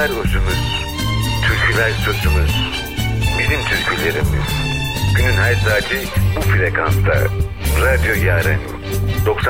Şarkılar özümüz, türküler sözümüz, bizim türkülerimiz. Günün her saati bu frekansta. Radyo Yaren 95.0